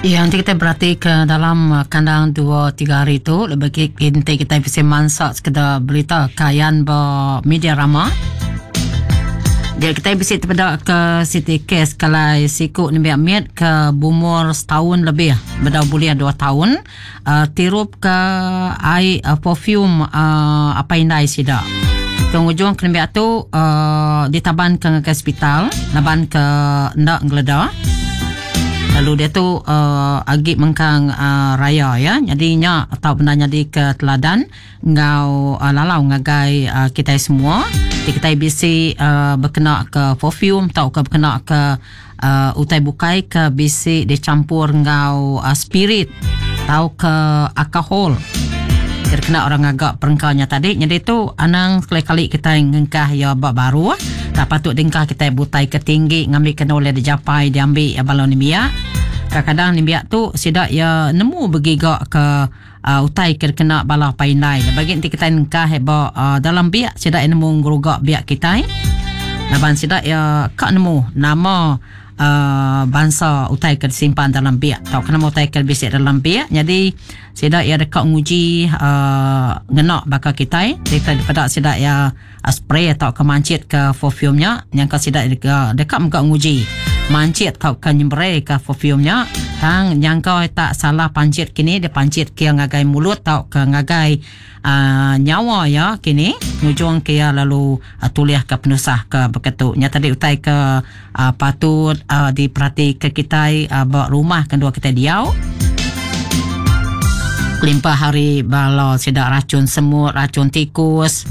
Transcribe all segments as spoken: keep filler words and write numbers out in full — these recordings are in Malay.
Ya, nanti kita berarti ke dalam uh, kandang dua tiga hari tu lebih nanti kita bisa mansak sekedar berita kayan ba media rama. Dia kita bisa terpedak ke city case kalau siku ni biak miat ke bumur setahun lebih bedau bulia dua tahun uh, tirup ke ai uh, perfume uh, apa indai sida. Kengujung kena biak tu uh, ditaban ke hospital naban ke ndak ngeleda. Lalu dia tu uh, agik mengkang uh, raya ya. Jadinya atau benda jadi ke teladan ngau uh, lalau ngagai uh, kita semua. Di kita bisi uh, berkena ke perfume atau ke berkena ke uh, utai bukai ke bisi dicampur ngau uh, spirit atau ke alkohol. Jadi kena orang agak perengkanya tadi. Jadi tu anang sekali-kali kita ngengkah ya bak baru. Tak patut dengkah kita butai ke tinggi ngambil kena oleh dijapai diambil ya balon ni biak. Kadang-kadang ni biak tu sidak ya nemu begigak ke uh, utai ke kena bala painai. Bagi nanti kita ngengkah heba uh, dalam biak sidak ya nemu ngerugak biak kita. Naban sidak ya kak nemu nama uh, bangsa utai ke disimpan dalam biak. Tau kena utai ke bisik dalam biak. Jadi sidak ya dekat nguji uh, ngenak bakal kita. Kita daripada sidak ya uh, spray atau ke mancit ke perfume-nya. Yang kau sidak dekat, dekat muka nguji. Mancit atau ke nyembray ke perfume-nya. Tang yang kau tak salah pancit kini. Dia pancit ke ngagai mulut atau ke ngagai uh, nyawa ya kini. Ngujung ke lalu uh, tuliah ke penusah ke begitu. Nya tadi utai ke uh, patut uh, diperhati ke kita uh, bawa rumah kedua kita diau. Limpah hari bala sidak racun semut, racun tikus.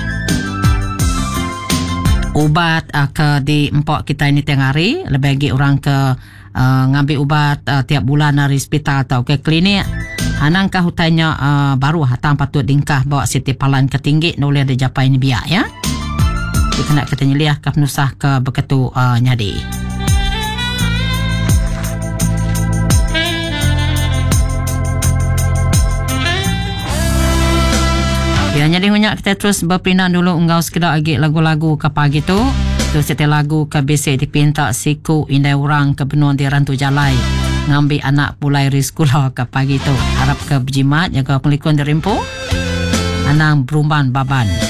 Ubat uh, ke di empok kita ini tengah hari. Lebih lagi orang ke uh, ngambil ubat uh, tiap bulan dari hospital atau ke klinik. Hanangkah hutanya uh, baru hatang patut dingkah bawa siti palan ke tinggi boleh ada japai ni biak ya. Kita nak kita nyeliah ke penusah ke begitu uh, nyadi. Ya, jadi hunyak kita terus berpindah dulu unggau sekedar agak lagu-lagu ke pagi tu. Terus setiap lagu ke bisik dipinta siku indai orang ke benua di rantu jalai. Ngambil anak pulai ri sekolah ke pagi tu. Harap ke berjimat, jaga pelikun dirimpu. Anang berumban baban.